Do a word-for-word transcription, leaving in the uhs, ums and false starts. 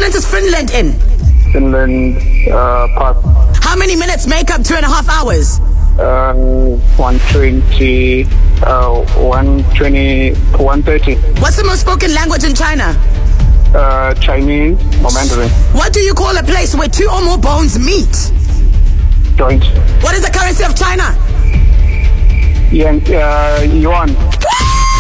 continent is Finland in? Finland, uh, pass. How many minutes make up two and a half hours? Uh, one twenty, uh, one twenty, one thirty. What's the most spoken language in China? Uh, Chinese or Mandarin. What do you call a place where two or more bones meet? Joint. What is the currency of China? Yen, uh, yuan.